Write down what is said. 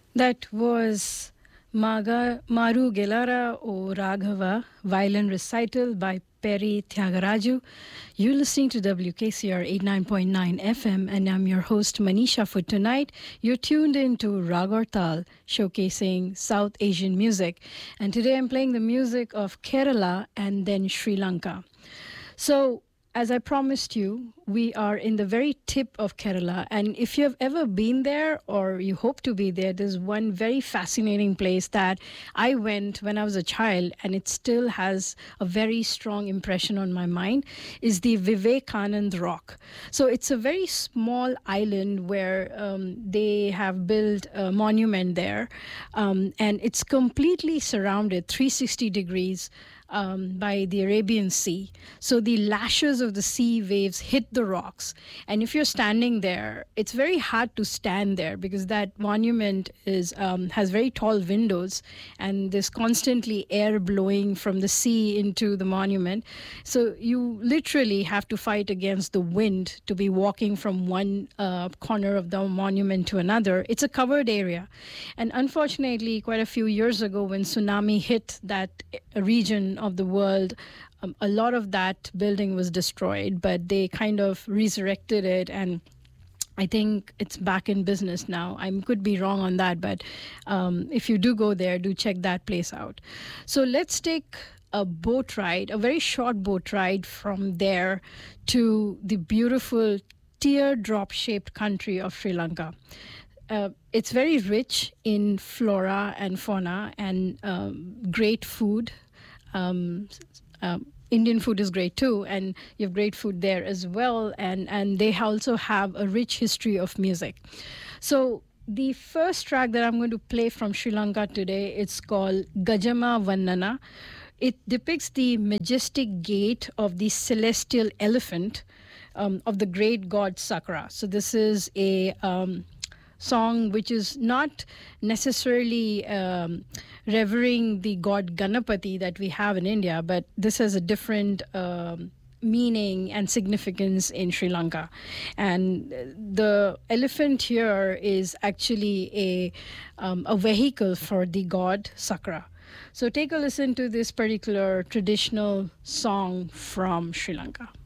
That was Maru Gelara o Raghava, violin recital by Peri Thiagaraju. You're listening to WKCR 89.9 FM, and I'm your host Manisha. For tonight, you're tuned in to Rag Aur Tal, showcasing South Asian music. And today I'm playing the music of Kerala and then Sri Lanka. So, as I promised you, we are in the very tip of Kerala. And if you have ever been there or you hope to be there, there's one very fascinating place that I went when I was a child, and it still has a very strong impression on my mind, is the Vivekanand Rock. So it's a very small island where they have built a monument there. And it's completely surrounded 360 degrees by the Arabian Sea. So the lashes of the sea waves hit the rocks. And if you're standing there, it's very hard to stand there because that monument has very tall windows, and there's constantly air blowing from the sea into the monument. So you literally have to fight against the wind to be walking from one corner of the monument to another. It's a covered area. And unfortunately, quite a few years ago, when tsunami hit that region of the world, a lot of that building was destroyed, but they kind of resurrected it, and I think it's back in business now. I could be wrong on that, but if you do go there, do check that place out. So let's take a boat ride, a very short boat ride from there to the beautiful teardrop-shaped country of Sri Lanka. It's very rich in flora and fauna and great food. Indian food is great too, and you have great food there as well. And they also have a rich history of music. So the first track that I'm going to play from Sri Lanka today, it's called Gajama Vannana. It depicts the majestic gait of the celestial elephant of the great god Sakra. So this is a song which is not necessarily revering the god Ganapati that we have in India, but this has a different meaning and significance in Sri Lanka. And the elephant here is actually a vehicle for the god Sakra. So take a listen to this particular traditional song from Sri Lanka.